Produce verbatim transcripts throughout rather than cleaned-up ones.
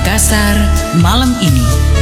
Makassar malam ini.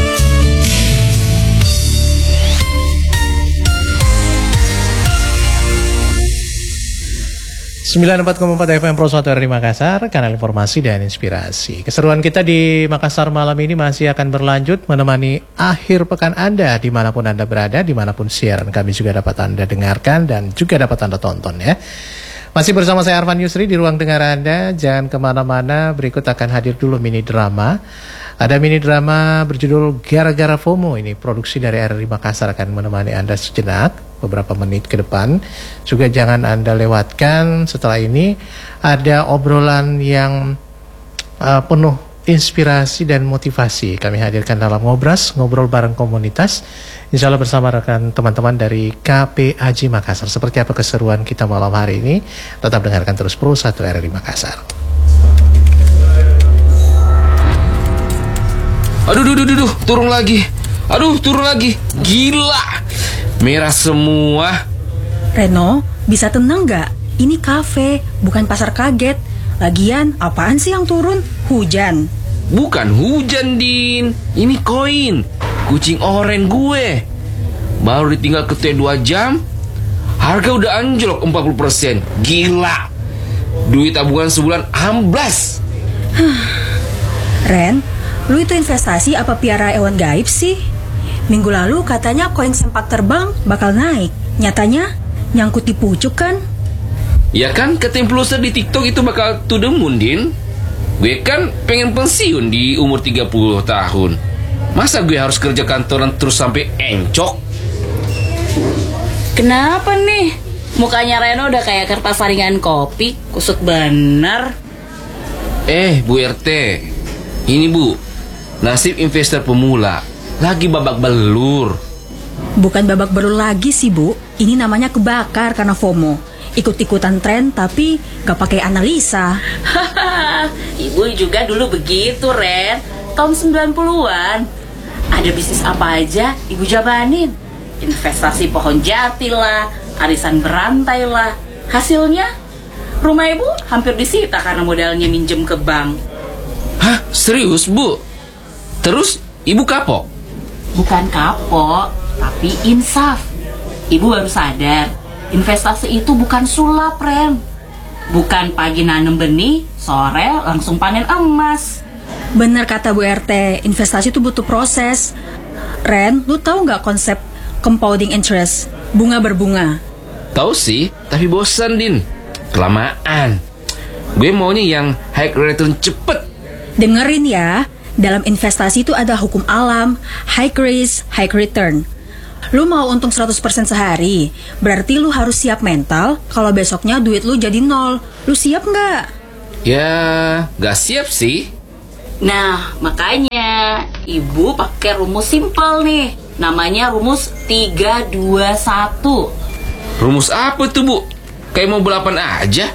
sembilan puluh empat koma empat F M Pro satu R di Makassar, kanal informasi dan inspirasi. Keseruan kita di Makassar malam ini masih akan berlanjut menemani akhir pekan Anda dimanapun Anda berada, dimanapun siaran kami juga dapat Anda dengarkan dan juga dapat Anda tonton ya. Masih bersama saya Arfan Yusri di ruang dengar Anda, jangan kemana-mana, berikut akan hadir dulu mini drama. Ada mini drama berjudul Gara-Gara FOMO, ini produksi dari R R I Makassar akan menemani Anda sejenak beberapa menit ke depan. Juga jangan Anda lewatkan setelah ini ada obrolan yang uh, penuh inspirasi dan motivasi. Kami hadirkan dalam Ngobras, ngobrol bareng komunitas. Insya Allah bersama rekan teman-teman dari K P A J Makassar. Seperti apa keseruan kita malam hari ini? Tetap dengarkan terus Pro satu R R I Makassar. Aduh, duh, duh, duh, turun lagi. Aduh, turun lagi. Gila. Merah semua. Reno, bisa tenang gak? Ini kafe, bukan pasar kaget. Lagian, apaan sih yang turun? Hujan. Bukan hujan, Din. Ini koin. Kucing oren gue. Baru ditinggal ke dua jam, harga udah anjlok empat puluh persen. Gila. Duit tabungan sebulan amblas. Ren, lu itu investasi apa piara hewan gaib sih? Minggu lalu katanya koin sempak terbang bakal naik. Nyatanya nyangkut di pucuk kan? Ya kan, kata influencer di TikTok itu bakal to the moon, Din. Gue kan pengen pensiun di umur tiga puluh tahun. Masa gue harus kerja kantoran terus sampai encok? Kenapa nih? Mukanya Reno udah kayak kertas saringan kopi, kusut bener. Eh, Bu R T, ini Bu, nasib investor pemula lagi babak belur. Bukan babak belur lagi sih, Bu. Ini namanya kebakar karena FOMO. Ikut-ikutan tren tapi gak pakai analisa. Ibu juga dulu begitu, Ren. Tahun sembilan puluhan. Ada bisnis apa aja Ibu jabanin. Investasi pohon jati lah, arisan berantai lah. Hasilnya, rumah Ibu hampir disita karena modalnya minjem ke bank. Hah? Serius, Bu? Terus Ibu kapok? Bukan kapok, tapi insaf. Ibu baru sadar, investasi itu bukan sulap, Ren. Bukan pagi nanam benih, sore langsung panen emas. Bener kata Bu R T, investasi itu butuh proses. Ren, lu tahu nggak konsep compounding interest, bunga berbunga? Tahu sih, tapi bosan, Din. Kelamaan. Gue maunya yang high return cepet. Dengerin ya, dalam investasi itu ada hukum alam, high risk, high return. Lu mau untung seratus persen sehari, berarti lu harus siap mental kalau besoknya duit lu jadi nol. Lu siap nggak? Ya, nggak siap sih. Nah, makanya Ibu pakai rumus simpel nih. Namanya rumus tiga dua satu. Rumus apa tuh, Bu? Kayak mau balapan aja.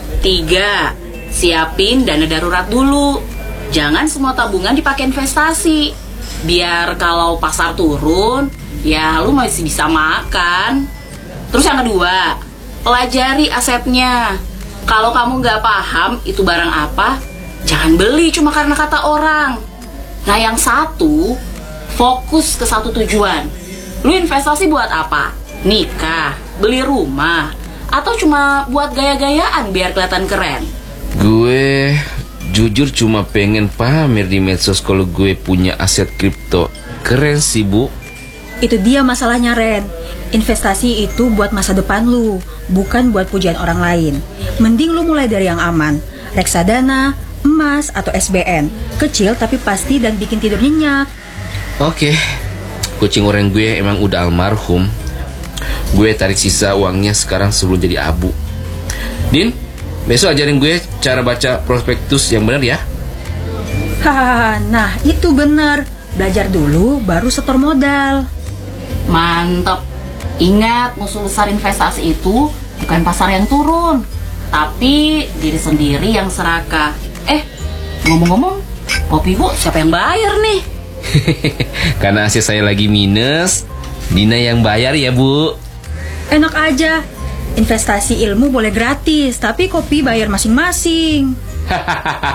Tiga, siapin dana darurat dulu. Jangan semua tabungan dipakai investasi. Biar kalau pasar turun, ya lu masih bisa makan. Terus yang kedua, pelajari asetnya. Kalau kamu nggak paham itu barang apa, jangan beli cuma karena kata orang. Nah yang satu, fokus ke satu tujuan. Lu investasi buat apa? Nikah, beli rumah, atau cuma buat gaya-gayaan biar kelihatan keren? Gue jujur cuma pengen pamer di medsos kalau gue punya aset kripto. Keren sih, Bu. Itu dia masalahnya, Ren. Investasi itu buat masa depan lu, bukan buat pujian orang lain. Mending lu mulai dari yang aman. Reksadana, emas, atau S B N. Kecil tapi pasti dan bikin tidur nyenyak. Oke, kucing oranye gue emang udah almarhum. Gue tarik sisa uangnya sekarang sebelum jadi abu. Din, besok ajarin gue cara baca prospektus yang benar ya. Hahaha, nah itu bener. Belajar dulu baru setor modal. Mantap. Ingat, musuh besar investasi itu bukan pasar yang turun, tapi diri sendiri yang serakah. Eh, ngomong-ngomong, kopi Bu siapa yang bayar nih? Karena aset saya lagi minus, Dina yang bayar ya, Bu. Enak aja. Investasi ilmu boleh gratis, tapi kopi bayar masing-masing.